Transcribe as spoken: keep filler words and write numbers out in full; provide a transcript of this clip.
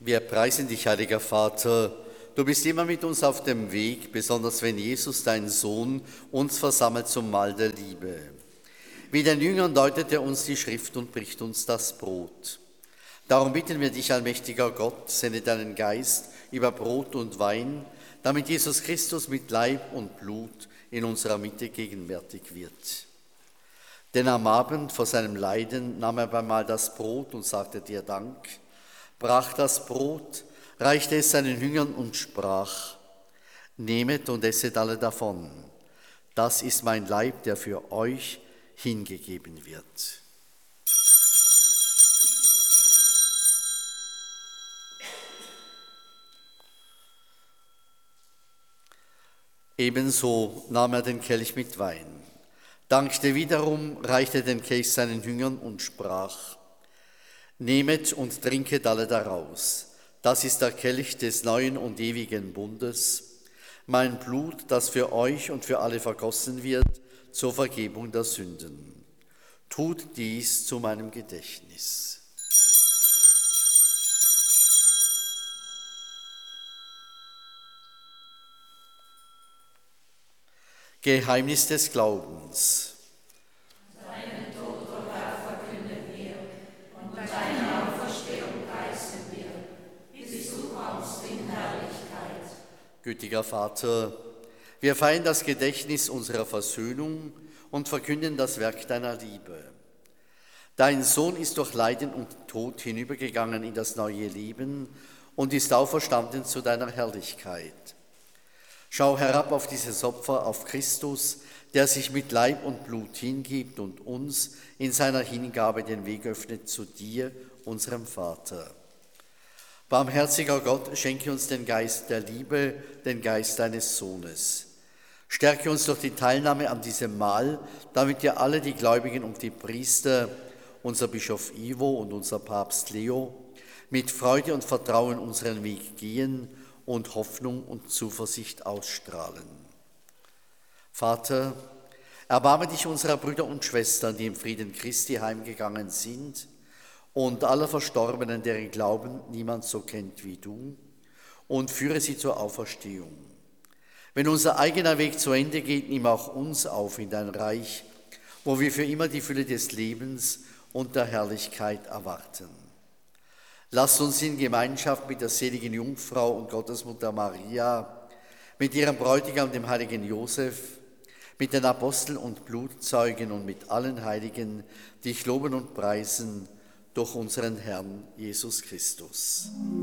Wir preisen dich, heiliger Vater. Du bist immer mit uns auf dem Weg, besonders wenn Jesus, dein Sohn, uns versammelt zum Mahl der Liebe. Wie den Jüngern deutet er uns die Schrift und bricht uns das Brot. Darum bitten wir dich, allmächtiger Gott, sende deinen Geist über Brot und Wein, damit Jesus Christus mit Leib und Blut in unserer Mitte gegenwärtig wird. Denn am Abend vor seinem Leiden nahm er beim Mahl das Brot und sagte dir Dank, brach das Brot, reichte es seinen Jüngern und sprach: Nehmet und esset alle davon. Das ist mein Leib, der für euch hingegeben wird. Ebenso nahm er den Kelch mit Wein, dankte wiederum, reichte den Kelch seinen Jüngern und sprach: Nehmet und trinket alle daraus. Das ist der Kelch des neuen und ewigen Bundes, mein Blut, das für euch und für alle vergossen wird, zur Vergebung der Sünden. Tut dies zu meinem Gedächtnis. Geheimnis des Glaubens. Deinen Tod, o Herr, verkünden wir, und deine Auferstehung preisen wir, bis du kommst in Herrlichkeit. Gütiger Vater, wir feiern das Gedächtnis unserer Versöhnung und verkünden das Werk deiner Liebe. Dein Sohn ist durch Leiden und Tod hinübergegangen in das neue Leben und ist auferstanden zu deiner Herrlichkeit. Schau herab auf dieses Opfer, auf Christus, der sich mit Leib und Blut hingibt und uns in seiner Hingabe den Weg öffnet zu dir, unserem Vater. Barmherziger Gott, schenke uns den Geist der Liebe, den Geist deines Sohnes. Stärke uns durch die Teilnahme an diesem Mahl, damit wir alle, die Gläubigen und die Priester, unser Bischof Ivo und unser Papst Leo, mit Freude und Vertrauen unseren Weg gehen und Hoffnung und Zuversicht ausstrahlen. Vater, erbarme dich unserer Brüder und Schwestern, die im Frieden Christi heimgegangen sind, und aller Verstorbenen, deren Glauben niemand so kennt wie du, und führe sie zur Auferstehung. Wenn unser eigener Weg zu Ende geht, nimm auch uns auf in dein Reich, wo wir für immer die Fülle des Lebens und der Herrlichkeit erwarten. Lasst uns in Gemeinschaft mit der seligen Jungfrau und Gottesmutter Maria, mit ihrem Bräutigam, dem heiligen Josef, mit den Aposteln und Blutzeugen und mit allen Heiligen dich loben und preisen durch unseren Herrn Jesus Christus.